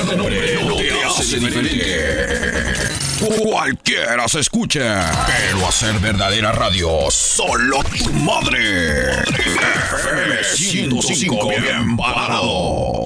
de nombre no te hace diferente. Cualquiera se escucha, pero hacer verdadera radio, solo tu madre. FM 105, bien parado.